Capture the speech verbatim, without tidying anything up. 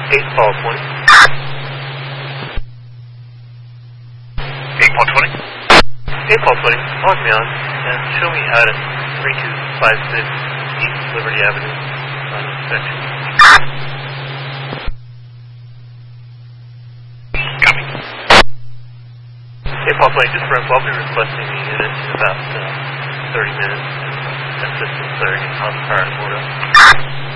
eight Paul twenty. eight Paul twenty. eight Paul twenty. Log me on and show me out at three two five six East Liberty Avenue on section. Copy. eight Paul twenty, just Brent, I'll be requesting the unit in about uh, thirty minutes. That's just clearing out the car and order.